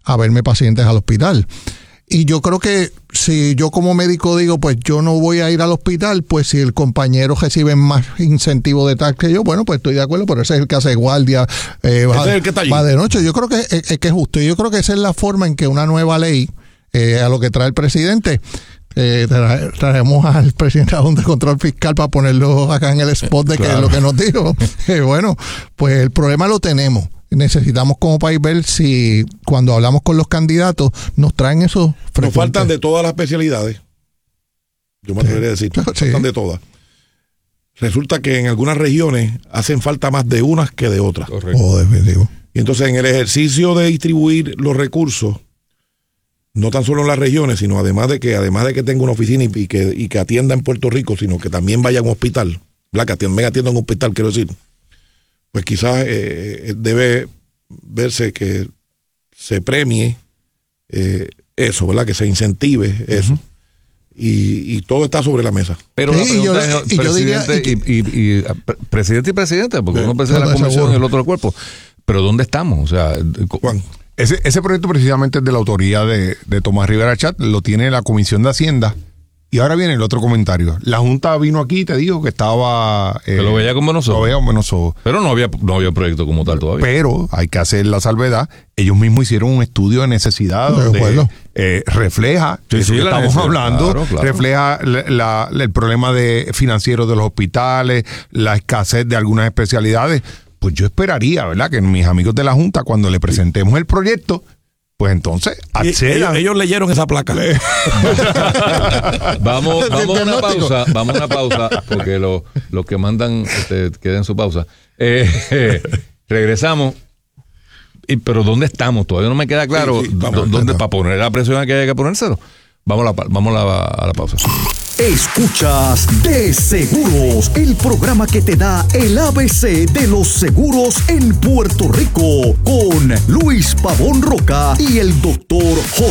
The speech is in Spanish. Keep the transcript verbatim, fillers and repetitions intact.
a verme pacientes al hospital. Y yo creo que si yo como médico digo, pues yo no voy a ir al hospital, pues si el compañero recibe más incentivo de tal que yo, bueno, pues estoy de acuerdo, pero ese es el que hace guardia, eh, va, ese es el que está allí. Va de noche. Yo creo que es, es, que es justo. Y yo creo que esa es la forma en que una nueva ley, eh, a lo que trae el presidente, eh, tra- traemos al presidente de la Junta de Control Fiscal para ponerlo acá en el spot de claro. que es lo que nos dijo. Eh, bueno, pues el problema lo tenemos. Necesitamos como país ver si cuando hablamos con los candidatos nos traen esos frecuentes. Nos faltan de todas las especialidades. Yo me atrevería a decir, nos Sí. faltan de todas. Resulta que en algunas regiones hacen falta más de unas que de otras. Correcto. Oh, definitivo. Y entonces en el ejercicio de distribuir los recursos, no tan solo en las regiones, sino además de que además de que tenga una oficina y, y, que, y que atienda en Puerto Rico, sino que también vaya a un hospital, ¿verdad? Que también atienda en un hospital, quiero decir. Pues quizás eh, debe verse que se premie eh, eso, ¿verdad? Que se incentive eso. Uh-huh. Y, y todo está sobre la mesa. Pero sí, la pregunta yo, es, y yo diría, presidente y, y, y, y presidente y presidente, porque sí, uno preside la comisión y el otro el cuerpo. Pero ¿dónde estamos? O sea, Juan. Ese, ese proyecto precisamente es de la autoría de, de Tomás Rivera Chat, lo tiene la Comisión de Hacienda. Y ahora viene el otro comentario. La Junta vino aquí y te dijo que estaba... Eh, que lo veía con buenos ojos. Lo veía con buenos ojos. Pero no había, no había proyecto como tal todavía. Pero hay que hacer la salvedad. Ellos mismos hicieron un estudio de necesidad de donde eh, refleja sí, eso sí, que estamos necesidad. hablando, Claro, claro. refleja la, la, el problema de financiero de los hospitales, la escasez de algunas especialidades. Pues yo esperaría, ¿verdad?, que mis amigos de la Junta, cuando le presentemos el proyecto, pues entonces accedan. Ellos, ellos leyeron esa placa. vamos, vamos a una pausa, vamos a una pausa, porque los lo que mandan este, queden su pausa. Eh, eh, regresamos. Y, pero ¿dónde estamos? Todavía no me queda claro sí, sí, vamos, dónde no. para poner la presión a que haya que ponérselo. Vamos a la, vamos a la, a la pausa. Escuchas De Seguros, el programa que te da el A B C de los seguros en Puerto Rico, con Luis Pavón Roca y el doctor José